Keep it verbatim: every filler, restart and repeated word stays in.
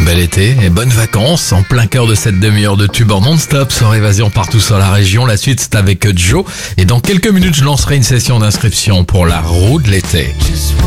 Bel été et bonnes vacances en plein cœur de cette demi-heure de tube en non-stop sur Évasion partout sur la région. La suite c'est avec Joe et dans quelques minutes je lancerai une session d'inscription pour la roue de l'été.